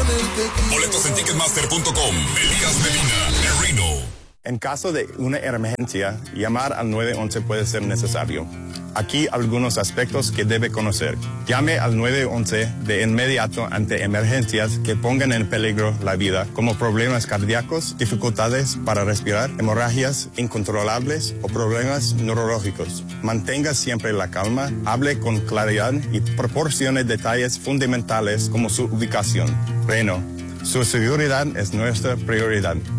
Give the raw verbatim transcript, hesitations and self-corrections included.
Boletos en ticketmaster punto com. Elías Medina, El Reno. En caso de una emergencia, llamar al nueve once puede ser necesario. Aquí algunos aspectos que debe conocer. Llame al nueve once de inmediato ante emergencias que pongan en peligro la vida, como problemas cardíacos, dificultades para respirar, hemorragias incontrolables o problemas neurológicos. Mantenga siempre la calma, hable con claridad y proporcione detalles fundamentales como su ubicación. Reno, su seguridad es nuestra prioridad.